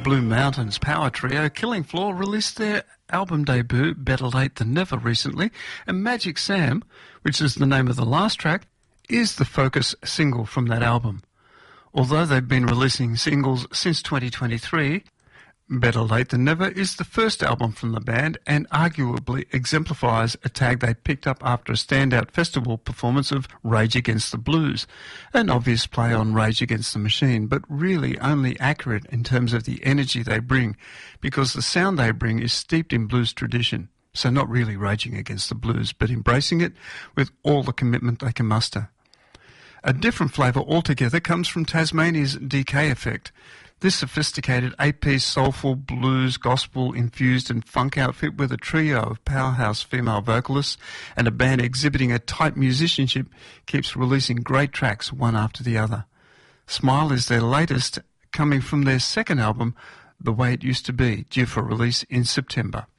Blue Mountains power trio Killing Floor released their album debut, Better Late Than Never, recently, and Magic Sam, which is the name of the last track, is the focus single from that album. Although they've been releasing singles since 2023, Better Late Than Never is the first album from the band and arguably exemplifies a tag they picked up after a standout festival performance of Rage Against the Blues, an obvious play on Rage Against the Machine, but really only accurate in terms of the energy they bring, because the sound they bring is steeped in blues tradition, so not really raging against the blues, but embracing it with all the commitment they can muster. A different flavour altogether comes from Tasmania's DK Effect. This sophisticated 8-piece soulful blues, gospel-infused and funk outfit with a trio of powerhouse female vocalists and a band exhibiting a tight musicianship keeps releasing great tracks one after the other. Smile is their latest, coming from their second album, The Way It Used to Be, due for release in September.